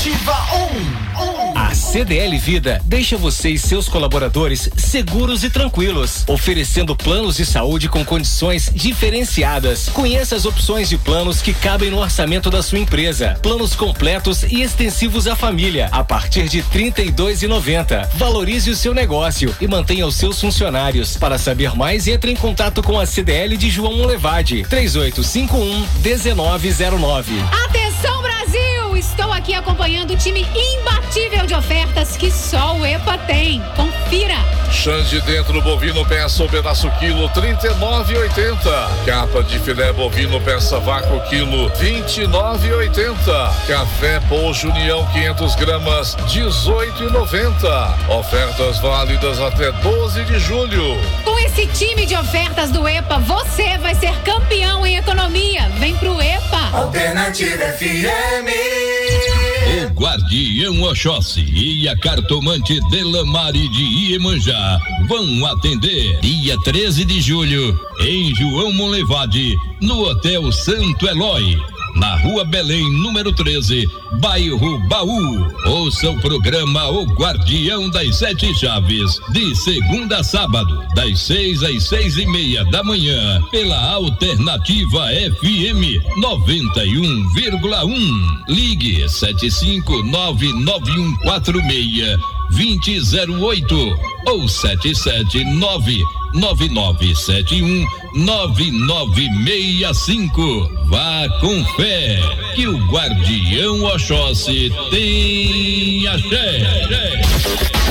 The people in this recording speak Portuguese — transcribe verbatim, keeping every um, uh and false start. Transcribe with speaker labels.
Speaker 1: Alternativa um.
Speaker 2: A C D L Vida deixa você e seus colaboradores seguros e tranquilos, oferecendo planos de saúde com condições diferenciadas. Conheça as opções de planos que cabem no orçamento da sua empresa. Planos completos e extensivos à família, a partir de trinta e dois reais e noventa centavos. Valorize o seu negócio e mantenha os seus funcionários. Para saber mais, entre em contato com a C D L de João Monlevade, três oito cinco um, um nove zero nove.
Speaker 3: Atenção, Brasil! Estou aqui acompanhando o time imbatível de ofertas que só o EPA tem. Confira!
Speaker 4: Xande dentro bovino peça ou pedaço quilo trinta e nove reais e oitenta centavos. Capa de filé bovino peça vácuo quilo vinte e nove reais e oitenta centavos. Café Pojo União quinhentas gramas dezoito reais e noventa centavos. Ofertas válidas até doze de julho.
Speaker 3: Com esse time de ofertas do EPA, você vai ser campeão em economia. Vem pro EPA.
Speaker 1: Alternativa F M.
Speaker 5: O Guardião Oxóssi e a cartomante Delamare de Iemanjá vão atender dia treze de julho em João Monlevade, no Hotel Santo Eloy, na Rua Belém, número treze, bairro Baú. Ouça o programa O Guardião das Sete Chaves, de segunda a sábado, das seis às seis e meia da manhã, pela Alternativa F M noventa e um vírgula um. Ligue sete cinco nove nove um quatro seis vinte zero oito ou sete sete nove nove nove sete um nove nove seis cinco. Vá com fé que o Guardião Oxóssi tem axé.